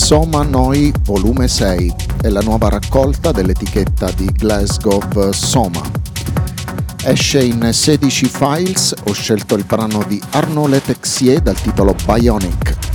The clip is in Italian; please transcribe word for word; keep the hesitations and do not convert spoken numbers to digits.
Soma Noi volume sei, è la nuova raccolta dell'etichetta di Glasgow Soma. Esce in sedici files, ho scelto il brano di Arnaud Le Texier dal titolo Bionic.